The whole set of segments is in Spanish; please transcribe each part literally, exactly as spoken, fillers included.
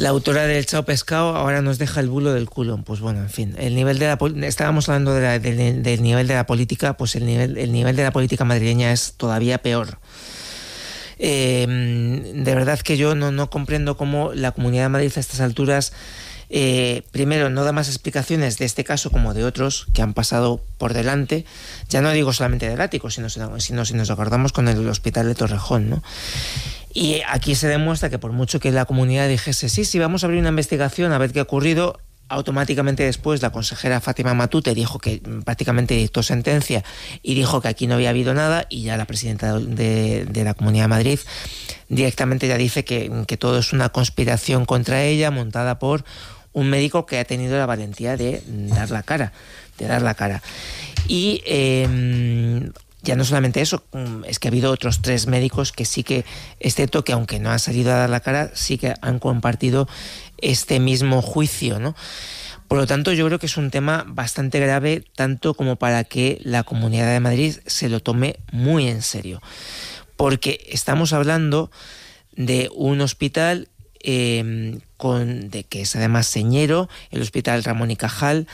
La autora del Chao Pescado ahora nos deja el bulo del culo. Pues bueno, en fin, el nivel de la estábamos hablando de la, de, del nivel de la política, pues el nivel, el nivel de la política madrileña es todavía peor. Eh, de verdad que yo no, no comprendo cómo la Comunidad de Madrid a estas alturas, eh, primero, no da más explicaciones de este caso como de otros que han pasado por delante. Ya no digo solamente del Ático, sino, sino si nos acordamos con el hospital de Torrejón, ¿no? Y aquí se demuestra que por mucho que la comunidad dijese sí, sí, vamos a abrir una investigación a ver qué ha ocurrido, automáticamente después la consejera Fátima Matute dijo que prácticamente dictó sentencia y dijo que aquí no había habido nada, y ya la presidenta de, de la Comunidad de Madrid directamente ya dice que, que todo es una conspiración contra ella montada por un médico que ha tenido la valentía de dar la cara, de dar la cara. Y eh, ya no solamente eso, es que ha habido otros tres médicos que sí que, excepto que aunque no han salido a dar la cara, sí que han compartido este mismo juicio, ¿no? Por lo tanto, yo creo que es un tema bastante grave, tanto como para que la Comunidad de Madrid se lo tome muy en serio. Porque estamos hablando de un hospital eh, con, de que es además señero, el Hospital Ramón y Cajal,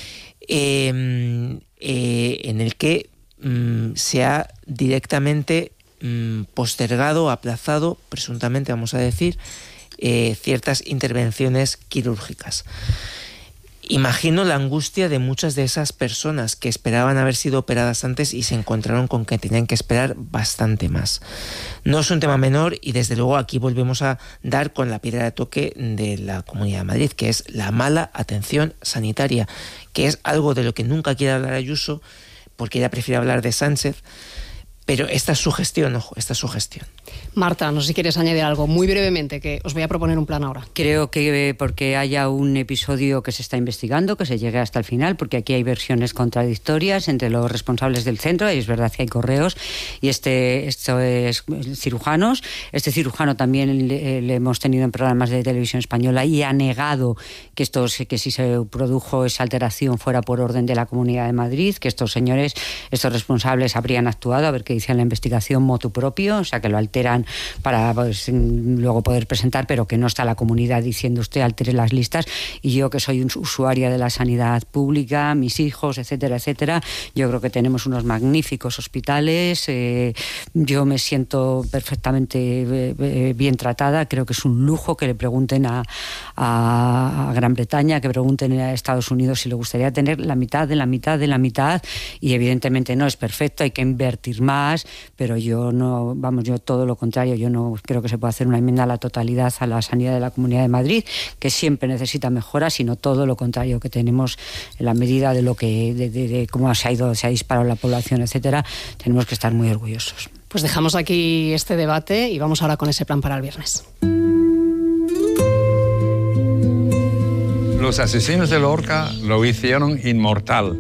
eh, eh, en el que se ha directamente mmm, postergado, aplazado, presuntamente vamos a decir, eh, ciertas intervenciones quirúrgicas. Imagino la angustia de muchas de esas personas que esperaban haber sido operadas antes y se encontraron con que tenían que esperar bastante más. No es un tema menor, y desde luego aquí volvemos a dar con la piedra de toque de la Comunidad de Madrid, que es la mala atención sanitaria, que es algo de lo que nunca quiere hablar Ayuso, porque ella prefiere hablar de Sánchez, pero esta es su gestión, ojo, esta es su gestión. Marta, no sé si quieres añadir algo muy brevemente, que os voy a proponer un plan ahora. Creo que porque haya un episodio que se está investigando, que se llegue hasta el final, porque aquí hay versiones contradictorias entre los responsables del centro, y es verdad que hay correos, y este esto es cirujanos. Este cirujano también le, le hemos tenido en programas de televisión española y ha negado que, estos, que si se produjo esa alteración fuera por orden de la Comunidad de Madrid, que estos señores, estos responsables habrían actuado, a ver qué dice en la investigación, motu propio, o sea que lo alteran para pues, luego poder presentar, pero que no está la comunidad diciendo usted altere las listas. Y yo, que soy un usuaria de la sanidad pública, mis hijos, etcétera, etcétera, yo creo que tenemos unos magníficos hospitales, eh, yo me siento perfectamente eh, bien tratada, creo que es un lujo que le pregunten a, a, a Gran Bretaña, que pregunten a Estados Unidos si le gustaría tener la mitad de la mitad de la mitad, y evidentemente no es perfecto, hay que invertir más, pero yo no, vamos, yo todo lo contrario, yo no creo que se pueda hacer una enmienda a la totalidad a la sanidad de la Comunidad de Madrid, que siempre necesita mejora, sino todo lo contrario, que tenemos en la medida de lo que, de, de, de cómo se ha ido, se ha disparado la población, etcétera, tenemos que estar muy orgullosos. Pues dejamos aquí este debate y vamos ahora con ese plan para el viernes. Los asesinos de Lorca lo hicieron inmortal.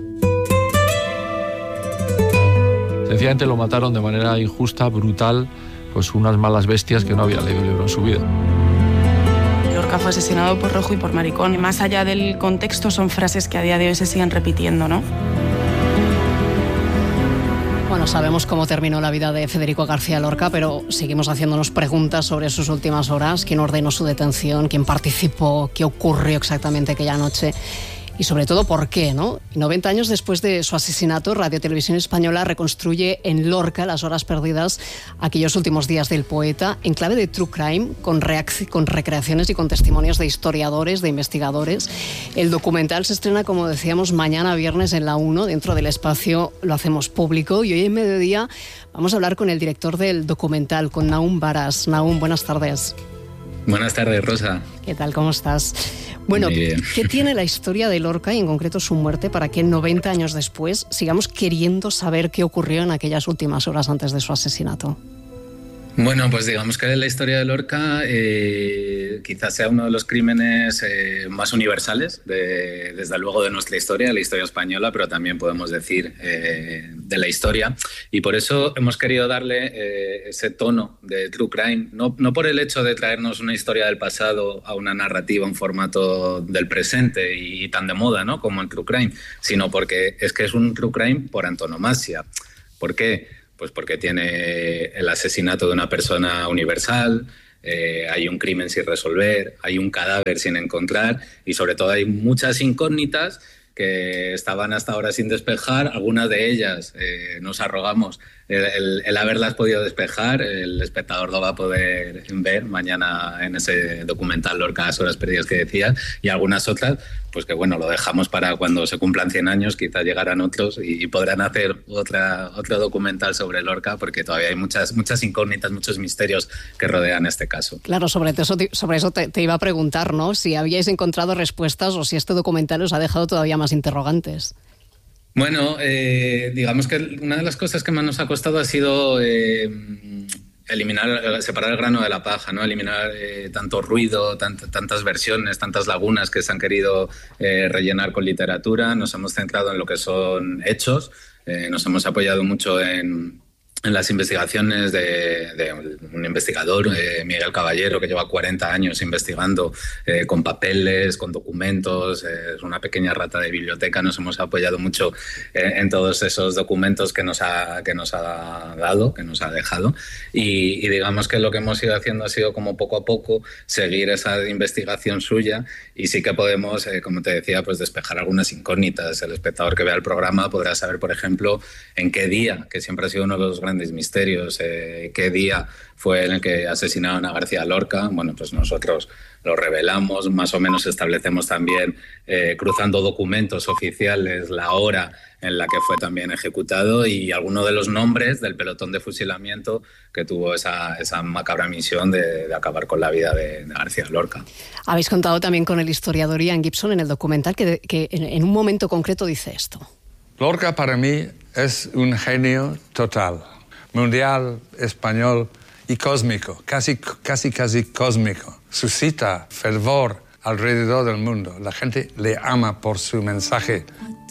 Sencillamente lo mataron de manera injusta, brutal, pues unas malas bestias que no habían leído el libro en su vida. Lorca fue asesinado por rojo y por maricón. Y más allá del contexto, son frases que a día de hoy se siguen repitiendo, ¿no? Bueno, sabemos cómo terminó la vida de Federico García Lorca, pero seguimos haciéndonos preguntas sobre sus últimas horas. ¿Quién ordenó su detención? ¿Quién participó? ¿Qué ocurrió exactamente aquella noche? Y sobre todo, ¿por qué, no? noventa años después de su asesinato, Radio Televisión Española reconstruye en Lorca las horas perdidas, aquellos últimos días del poeta, en clave de true crime, con, reacc- con recreaciones y con testimonios de historiadores, de investigadores. El documental se estrena, como decíamos, mañana viernes en la uno, dentro del espacio Lo Hacemos Público. Y hoy en mediodía vamos a hablar con el director del documental, con Nahum Baras. Nahum, buenas tardes. Buenas tardes, Rosa. ¿Qué tal? ¿Cómo estás? Bueno, ¿qué tiene la historia de Lorca y en concreto su muerte para que noventa años después sigamos queriendo saber qué ocurrió en aquellas últimas horas antes de su asesinato? Bueno, pues digamos que la historia de Lorca eh, quizás sea uno de los crímenes eh, más universales, de, desde luego de nuestra historia, de la historia española, pero también podemos decir eh, de la historia. Y por eso hemos querido darle eh, ese tono de true crime, no, no por el hecho de traernos una historia del pasado a una narrativa, un formato del presente y, y tan de moda, ¿no?, como el true crime, sino porque es que es un true crime por antonomasia. ¿Por qué? Pues porque tiene el asesinato de una persona universal, eh, hay un crimen sin resolver, hay un cadáver sin encontrar y sobre todo hay muchas incógnitas que estaban hasta ahora sin despejar. Algunas de ellas eh, nos arrogamos el, el, el haberlas podido despejar. El espectador lo va a poder ver mañana en ese documental Lorca, las horas perdidas que decía, y algunas otras pues que bueno, lo dejamos para cuando se cumplan cien años, quizás llegarán otros y podrán hacer otra, otro documental sobre Lorca, porque todavía hay muchas, muchas incógnitas, muchos misterios que rodean este caso. Claro, sobre eso, sobre eso te, te iba a preguntar, ¿no? Si habíais encontrado respuestas o si este documental os ha dejado todavía más interrogantes. Bueno, eh, digamos que una de las cosas que más nos ha costado ha sido eh, eliminar, separar el grano de la paja, ¿no? Eliminar eh, tanto ruido, tant, tantas versiones, tantas lagunas que se han querido eh, rellenar con literatura. Nos hemos centrado en lo que son hechos, eh, nos hemos apoyado mucho en, en las investigaciones de, de un investigador, eh, Miguel Caballero, que lleva cuarenta años investigando eh, con papeles, con documentos, eh, es una pequeña rata de biblioteca. Nos hemos apoyado mucho eh, en todos esos documentos que nos ha, que nos ha dado, que nos ha dejado, y, y digamos que lo que hemos ido haciendo ha sido como poco a poco seguir esa investigación suya, y sí que podemos, eh, como te decía, pues despejar algunas incógnitas. El espectador que vea el programa podrá saber, por ejemplo, en qué día, que siempre ha sido uno de los grandes misterios, eh, qué día fue en el que asesinaron a García Lorca. Bueno, pues nosotros lo revelamos, más o menos establecemos también, eh, cruzando documentos oficiales, la hora en la que fue también ejecutado y algunos de los nombres del pelotón de fusilamiento que tuvo esa, esa macabra misión de, de acabar con la vida de, de García Lorca. Habéis contado también con el historiador Ian Gibson en el documental que, que en, en un momento concreto dice esto. Lorca para mí es un genio total, mundial, español y cósmico, casi, casi, casi cósmico. Suscita fervor alrededor del mundo. La gente le ama por su mensaje.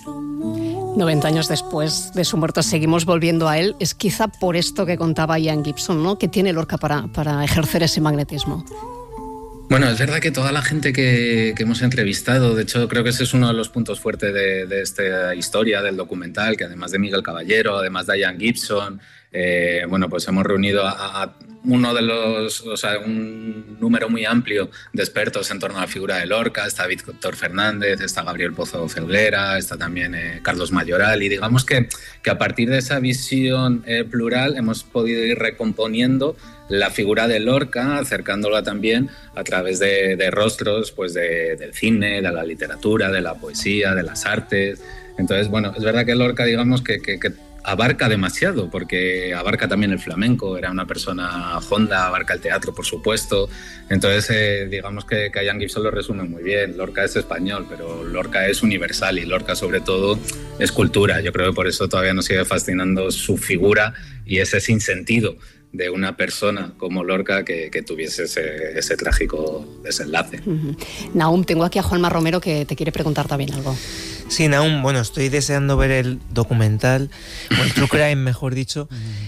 noventa años después de su muerte seguimos volviendo a él. Es quizá por esto que contaba Ian Gibson, ¿no? Que tiene Lorca para, para ejercer ese magnetismo. Bueno, es verdad que toda la gente que, que hemos entrevistado, de hecho creo que ese es uno de los puntos fuertes de, de esta historia, del documental, que además de Miguel Caballero, además de Ian Gibson, eh, bueno, pues hemos reunido a, a uno de los, o sea, un número muy amplio de expertos en torno a la figura de Lorca. Está Víctor Fernández, está Gabriel Pozo Felguera, está también eh, Carlos Mayoral, y digamos que, que a partir de esa visión eh, plural hemos podido ir recomponiendo la figura de Lorca, acercándola también a través de, de rostros pues de, del cine, de la literatura, de la poesía, de las artes. Entonces, bueno, es verdad que Lorca, digamos que, que, que abarca demasiado, porque abarca también el flamenco, era una persona honda, abarca el teatro, por supuesto. Entonces, eh, digamos que, que Ian Gibson lo resume muy bien. Lorca es español, pero Lorca es universal, y Lorca sobre todo es cultura. Yo creo que por eso todavía nos sigue fascinando su figura y ese sinsentido de una persona como Lorca que, que tuviese ese, ese trágico desenlace. Uh-huh. Nahum, tengo aquí a Juanma Romero que te quiere preguntar también algo. Sí, Nahum, bueno, estoy deseando ver el documental, o el True Crime, mejor dicho,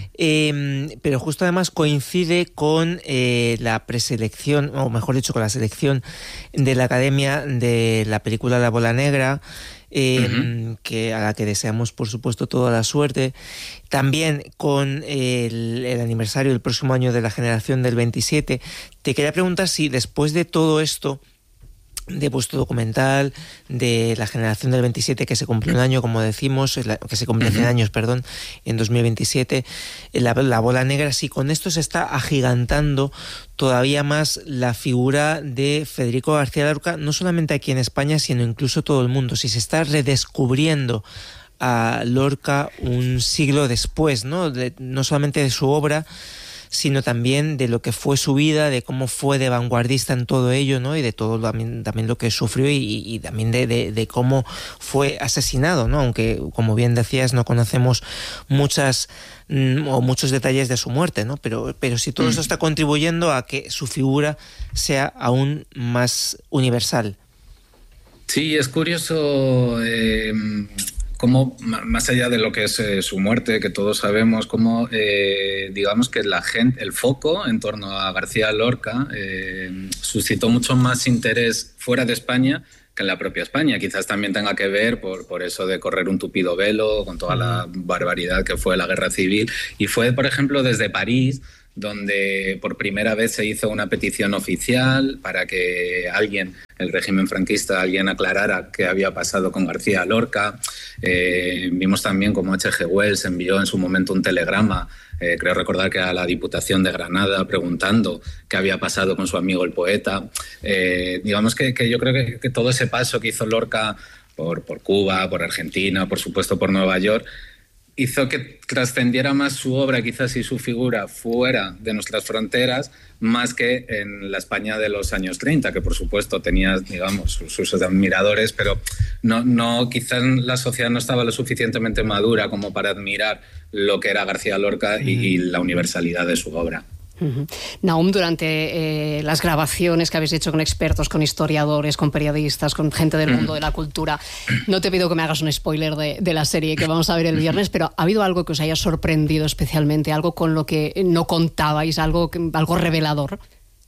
eh, pero justo además coincide con eh, la preselección, o mejor dicho, con la selección de la Academia de la película La Bola Negra, Eh, uh-huh. que a la que deseamos por supuesto toda la suerte, también con el, el aniversario del próximo año de la generación del veintisiete. Te quería preguntar si después de todo esto, de vuestro documental, de la generación del veintisiete, que se cumplió un año, como decimos, que se cumple cien años, perdón, en dos mil veintisiete, la, la Bola Negra, si con esto se está agigantando todavía más la figura de Federico García Lorca, no solamente aquí en España, sino incluso todo el mundo, si se está redescubriendo a Lorca un siglo después, ¿no? De, no solamente de su obra, sino también de lo que fue su vida, de cómo fue de vanguardista en todo ello, ¿no? Y de todo también, también lo que sufrió y, y también de, de, de cómo fue asesinado, ¿no? Aunque, como bien decías, no conocemos muchas mm, o muchos detalles de su muerte, ¿no? Pero, pero sí todo eso está contribuyendo a que su figura sea aún más universal. Sí, es curioso eh, cómo, más allá de lo que es eh, su muerte, que todos sabemos, cómo eh, digamos que la gente, el foco en torno a García Lorca eh, suscitó mucho más interés fuera de España que en la propia España. Quizás también tenga que ver por, por eso de correr un tupido velo con toda la barbaridad que fue la guerra civil. Y fue, por ejemplo, desde París donde por primera vez se hizo una petición oficial para que alguien, el régimen franquista, alguien aclarara qué había pasado con García Lorca. Eh, vimos también cómo H G Wells envió en su momento un telegrama, eh, creo recordar que a la Diputación de Granada, preguntando qué había pasado con su amigo el poeta. Eh, digamos que, que yo creo que, que todo ese paso que hizo Lorca por, por Cuba, por Argentina, por supuesto por Nueva York, hizo que trascendiera más su obra, quizás, y su figura fuera de nuestras fronteras, más que en la España de los años treinta, que por supuesto tenía, digamos, sus, sus admiradores, pero no, no, quizás la sociedad no estaba lo suficientemente madura como para admirar lo que era García Lorca y, y la universalidad de su obra. Uh-huh. Nahum, durante eh, las grabaciones que habéis hecho con expertos, con historiadores, con periodistas, con gente del mundo de la cultura, no te pido que me hagas un spoiler de, de la serie que vamos a ver el viernes, pero ¿ha habido algo que os haya sorprendido especialmente? ¿Algo con lo que no contabais? ¿Algo, algo revelador?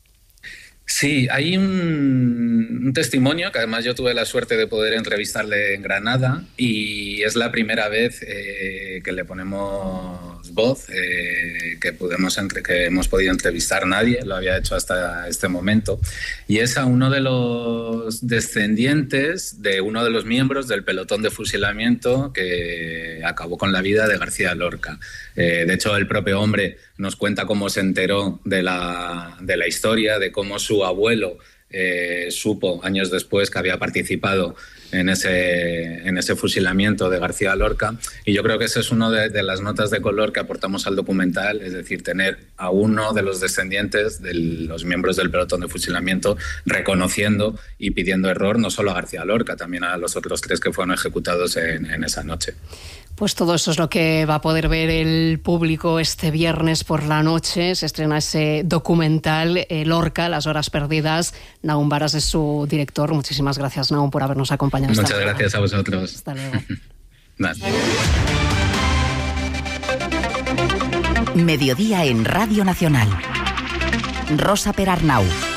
Sí, hay un, un testimonio que además yo tuve la suerte de poder entrevistarle en Granada y es la primera vez eh, que le ponemos voz, eh, que, podemos entre, que hemos podido entrevistar. Nadie lo había hecho hasta este momento, y es a uno de los descendientes de uno de los miembros del pelotón de fusilamiento que acabó con la vida de García Lorca. Eh, de hecho, el propio hombre nos cuenta cómo se enteró de la, de la historia, de cómo su abuelo eh, supo años después que había participado en ese, en ese fusilamiento de García Lorca, y yo creo que esa es una de, de las notas de color que aportamos al documental, es decir, tener a uno de los descendientes de los miembros del pelotón de fusilamiento reconociendo y pidiendo error no solo a García Lorca, también a los otros tres que fueron ejecutados en, en esa noche. Pues todo eso es lo que va a poder ver el público este viernes por la noche. Se estrena ese documental, eh, Lorca, Las horas perdidas. Nahum Varas es su director. Muchísimas gracias, Nahum, por habernos acompañado. Muchas gracias a vosotros. Hasta luego. Mediodía en Radio Nacional. Rosa Perarnau.